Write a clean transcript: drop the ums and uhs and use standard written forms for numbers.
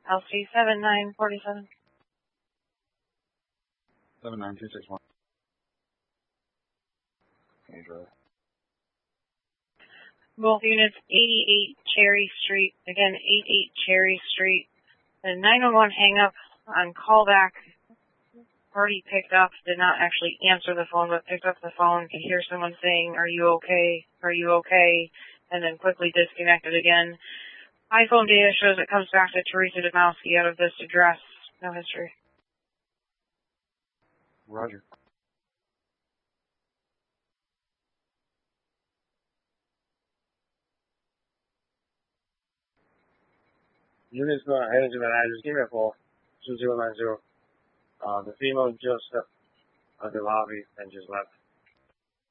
LC 7947. 79261. Andrew. Both units, 88 Cherry Street. Again, 88 Cherry Street. The 911 hang up on callback. Already picked up, did not actually answer the phone, but picked up the phone, could hear someone saying, "Are you okay? Are you okay?" and then quickly disconnected again. iPhone data shows it comes back to Teresa Demowski out of this address. No history. Roger. Units not headed to an address. Give me a call. 2090. The female just stepped out of the lobby and just left.